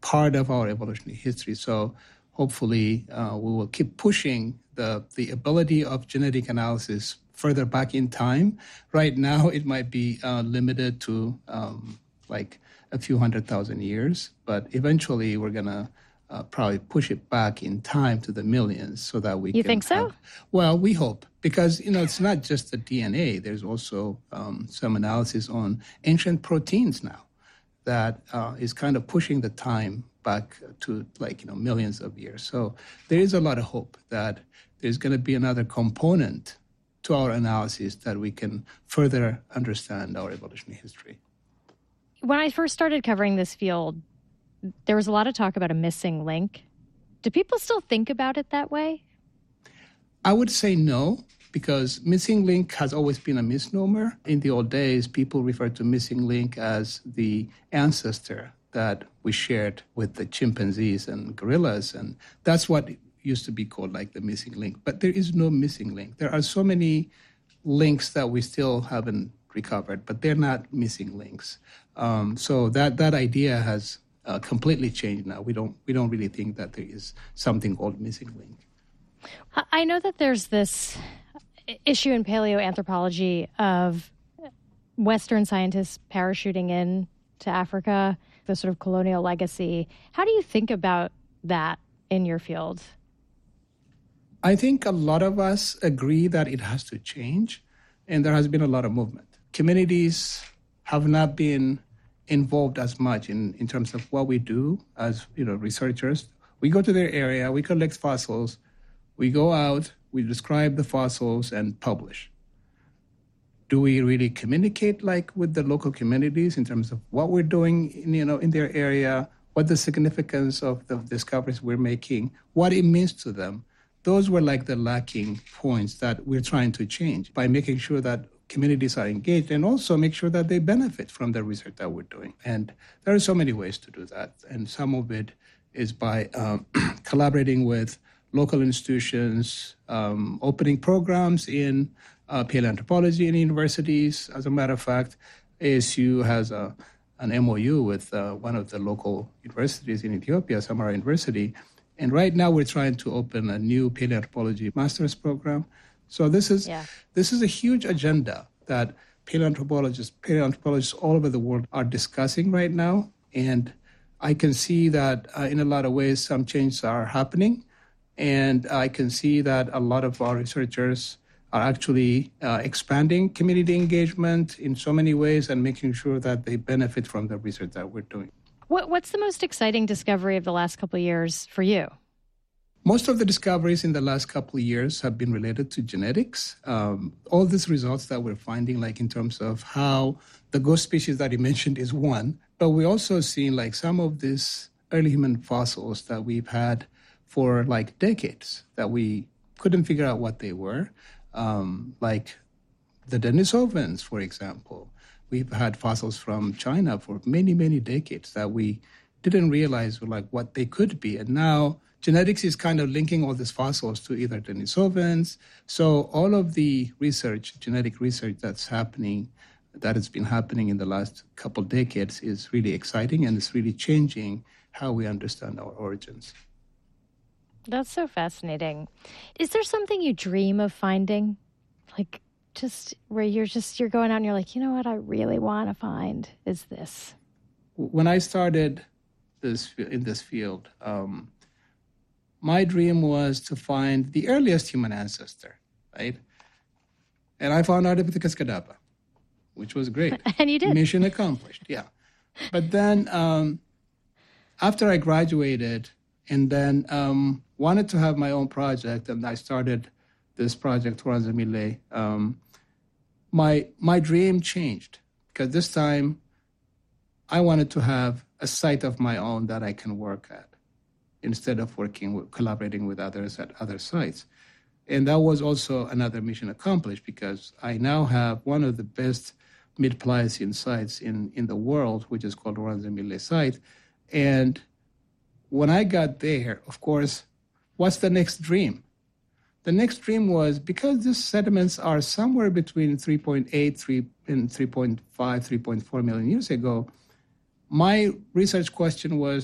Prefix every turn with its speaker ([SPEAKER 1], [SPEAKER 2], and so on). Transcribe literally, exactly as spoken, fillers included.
[SPEAKER 1] part of our evolutionary history. So hopefully uh, we will keep pushing the, the ability of genetic analysis further back in time. Right now, it might be uh, limited to um, like a few hundred thousand years, but eventually we're going to uh, probably push it back in time to the millions so that we
[SPEAKER 2] you
[SPEAKER 1] can
[SPEAKER 2] think so?
[SPEAKER 1] have, well, we hope, because, you know, it's not just the D N A. There's also um, some analysis on ancient proteins now that uh, is kind of pushing the time back to like, you know, millions of years. So there is a lot of hope that there's going to be another component to our analysis that we can further understand our evolutionary history.
[SPEAKER 2] When I first started covering this field, there was a lot of talk about a missing link. Do people still think about it that way?
[SPEAKER 1] I would say no, because missing link has always been a misnomer. In the old days, people referred to missing link as the ancestor that we shared with the chimpanzees and gorillas, and that's what used to be called like the missing link. But there is no missing link. There are so many links that we still haven't recovered, but they're not missing links. Um, so that that idea has uh, completely changed now. We don't we don't really think that there is something called missing link.
[SPEAKER 2] I know that there's this issue in paleoanthropology of Western scientists parachuting in to Africa, the sort of colonial legacy. How do you think about that in your field?
[SPEAKER 1] I think a lot of us agree that it has to change, and there has been a lot of movement. Communities have not been involved as much in, in terms of what we do as, you know, researchers. We go to their area, we collect fossils, we go out, we describe the fossils and publish. Do we really communicate like with the local communities in terms of what we're doing, in, you know, in their area, what the significance of the discoveries we're making, what it means to them? Those were like the lacking points that we're trying to change by making sure that communities are engaged and also make sure that they benefit from the research that we're doing. And there are so many ways to do that. And some of it is by um, collaborating with local institutions, um, opening programs in uh, paleoanthropology in universities. As a matter of fact, A S U has a, an M O U with uh, one of the local universities in Ethiopia, Samara University. And right now we're trying to open a new paleoanthropology master's program. So this is yeah. this is a huge agenda that paleoanthropologists, paleoanthropologists all over the world are discussing right now. And I can see that uh, in a lot of ways some changes are happening. And I can see that a lot of our researchers are actually uh, expanding community engagement in so many ways and making sure that they benefit from the research that we're doing.
[SPEAKER 2] What, what's the most exciting discovery of the last couple of years for you?
[SPEAKER 1] Most of the discoveries in the last couple of years have been related to genetics. Um, all these results that we're finding, like in terms of how the ghost species that you mentioned is one, but we also seen like some of these early human fossils that we've had for like decades that we couldn't figure out what they were, um, like the Denisovans, for example. We've had fossils from China for many, many decades that we didn't realize were like what they could be. And now genetics is kind of linking all these fossils to either Denisovans. So all of the research, genetic research that's happening, that has been happening in the last couple decades is really exciting, and it's really changing how we understand our origins.
[SPEAKER 2] That's so fascinating. Is there something you dream of finding? Like just where you're just, you're going out and you're like, you know what I really want to find is this.
[SPEAKER 1] When I started this in this field, um, my dream was to find the earliest human ancestor, right? And I found Ardipithecus cadapa, which was great.
[SPEAKER 2] And you did.
[SPEAKER 1] Mission accomplished, yeah. But then um, after I graduated and then um, wanted to have my own project, and I started this project, Toranzamile, um, my my dream changed, because this time I wanted to have a site of my own that I can work at instead of working with, collaborating with others at other sites. And that was also another mission accomplished, because I now have one of the best mid-Pliocene sites in, in the world, which is called Toranzamile site. And when I got there, of course, what's the next dream? The next dream was, because these sediments are somewhere between three point eight, three, and three point five, three point four million years ago, my research question was,